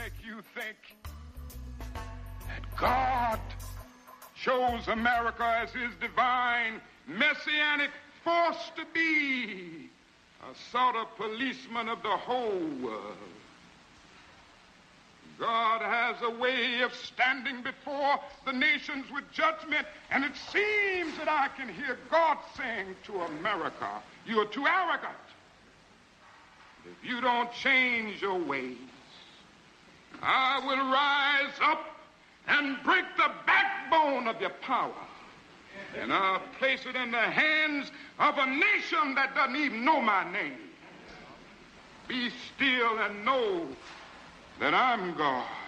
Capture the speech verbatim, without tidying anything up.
make you think that God chose America as his divine, messianic force to be a sort of policeman of the whole world. God has a way of standing before the nations with judgment, and it seems that I can hear God saying to America, you are too arrogant. If you don't change your ways, I will rise up and break the backbone of your power, and I'll place it in the hands of a nation that doesn't even know my name. Be still and know that I'm God.